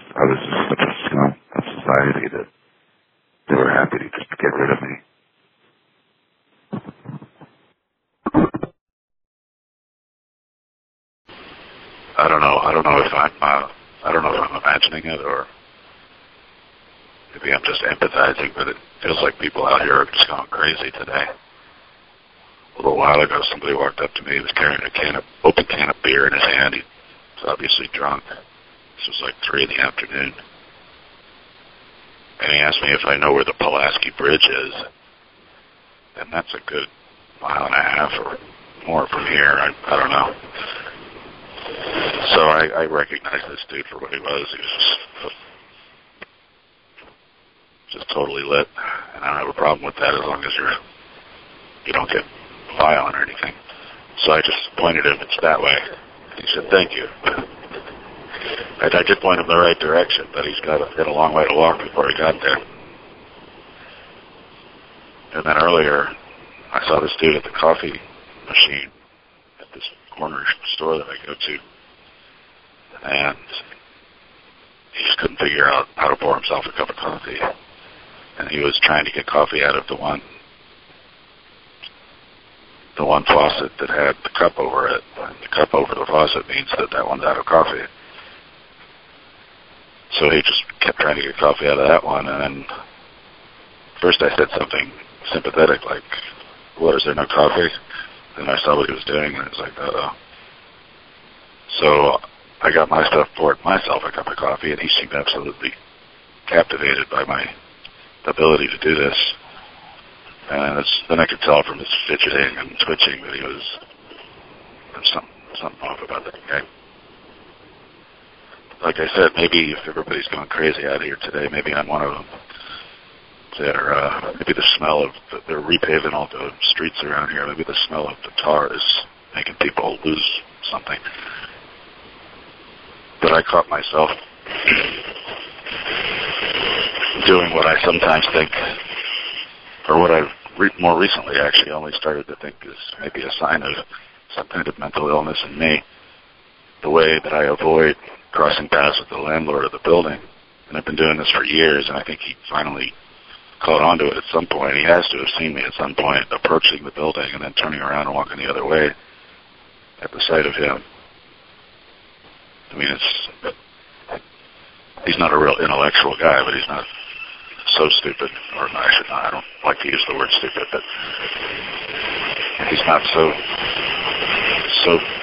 I was just such a scum of society that they were happy to just get rid of me. I don't know if I'm imagining it, or maybe I'm just empathizing, but it feels like people out here are just going crazy today. A little while ago, somebody walked up to me. He was carrying a open can of beer in his hand. He was obviously drunk. This was like 3 in the afternoon. And he asked me if I know where the Pulaski Bridge is. And that's a good 1.5 miles or more from here. I don't know. So I recognized this dude for what he was. He was just totally lit. And I don't have a problem with that as long as you don't get violent or anything. So I just pointed him, it's that way. He said, thank you. I did point him the right direction, but he's got a long way to walk before he got there. And then earlier, I saw this dude at the coffee machine at this corner store that I go to. And he just couldn't figure out how to pour himself a cup of coffee. And he was trying to get coffee out of the one faucet that had the cup over it. And the cup over the faucet means that one's out of coffee. So he just kept trying to get coffee out of that one. And then first I said something sympathetic like, what, is there no coffee? Then I saw what he was doing, and it was like, uh-oh. So I got my stuff, poured myself a cup of coffee, and he seemed absolutely captivated by my ability to do this. And then I could tell from his fidgeting and twitching that there's something off about that guy. Like I said, maybe if everybody's going crazy out here today, maybe I'm one of them. Maybe the smell of, they're repaving all the streets around here. Maybe the smell of the tar is making people lose something. But I caught myself doing what I sometimes think, or what I've more recently actually only started to think is maybe a sign of some kind of mental illness in me. The way that I avoid crossing paths with the landlord of the building. And I've been doing this for years, and I think he finally caught on to it at some point. He has to have seen me at some point approaching the building and then turning around and walking the other way at the sight of him. I mean, he's not a real intellectual guy, but he's not so stupid, or I don't like to use the word stupid, but he's not so